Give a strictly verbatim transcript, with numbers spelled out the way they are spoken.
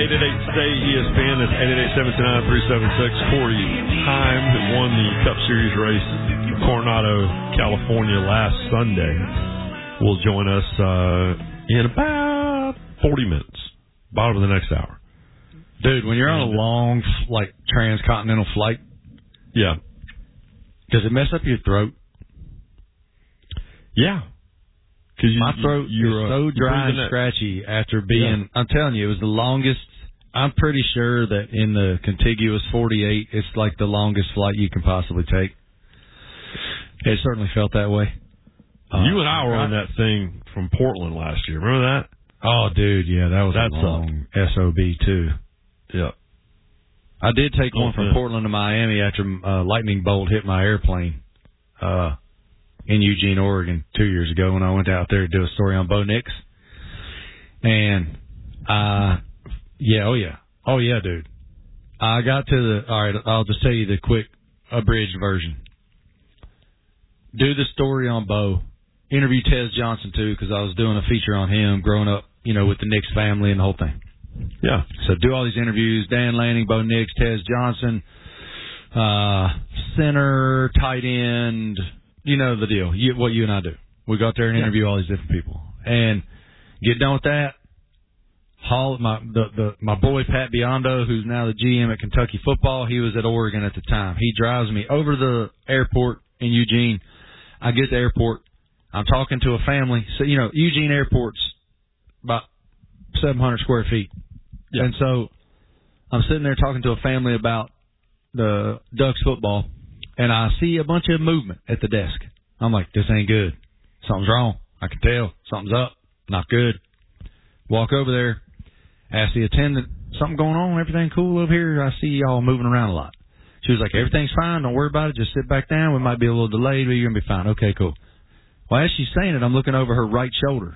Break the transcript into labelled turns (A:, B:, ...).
A: eight eight eight stay E S P N. That's eight eight eight, seven two nine, three seven six. Corey Heim, who won the Cup Series race in Coronado, California last Sunday, will join us uh, in about forty minutes, bottom of the next hour.
B: Dude, when you're on a long, like, transcontinental flight,
A: yeah,
B: does it mess up your throat?
A: Yeah. Cause you,
B: My throat
A: you,
B: is so dry and scratchy after being, yeah. I'm telling you, it was the longest. I'm pretty sure that in the contiguous forty-eight, it's like the longest flight you can possibly take. It certainly felt that way.
A: Uh, you and I were on that thing from Portland last year. Remember that?
B: Oh, dude, yeah, that was
A: That's
B: a long S O B, too.
A: Yeah.
B: I did take
A: oh,
B: one from
A: man.
B: Portland to Miami after a uh, lightning bolt hit my airplane uh, in Eugene, Oregon, two years ago when I went out there to do a story on Bo Nix. And, uh, yeah, oh, yeah. Oh, yeah, dude. I got to the, all right, I'll just tell you the quick abridged version. Do the story on Bo. Interview Tez Johnson, too, because I was doing a feature on him growing up, you know, with the Nix family and the whole thing.
A: Yeah.
B: So do all these interviews, Dan Lanning, Bo Nix, Tez Johnson, uh, center, tight end, you know the deal, you, what you and I do. We go out there and interview yeah. all these different people. And get done with that. Hall, my the, the my boy Pat Biondo, who's now the G M at Kentucky football, he was at Oregon at the time. He drives me over to the airport in Eugene. I get to the airport. I'm talking to a family. So, you know, Eugene Airport's about seven hundred square feet. Yeah. And so I'm sitting there talking to a family about the Ducks football, and I see a bunch of movement at the desk. I'm like, this ain't good. Something's wrong. I can tell. Something's up. Not good. Walk over there. Ask the attendant, something going on? Everything cool over here? I see y'all moving around a lot. She was like, everything's fine. Don't worry about it. Just sit back down. We might be a little delayed, but you're going to be fine. Okay, cool. Well, as she's saying it, I'm looking over her right shoulder.